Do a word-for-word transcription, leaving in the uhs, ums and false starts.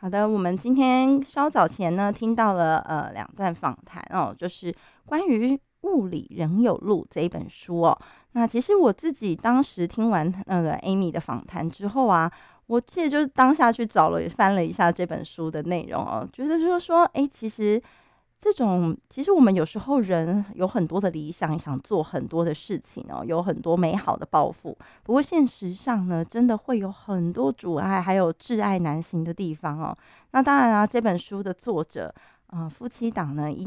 好的，我们今天稍早前呢听到了呃两段访谈哦，就是关于《雾里仍有路》这一本书哦。那其实我自己当时听完那个 Amy 的访谈之后啊，我记得就是当下去找了也翻了一下这本书的内容哦，觉得就是说，哎，其实这种其实我们有时候人有很多的理想，想做很多的事情哦，有很多美好的抱负。不过现实上呢，真的会有很多阻碍，还有挚爱难行的地方哦。那当然啊，这本书的作者，呃，夫妻档呢，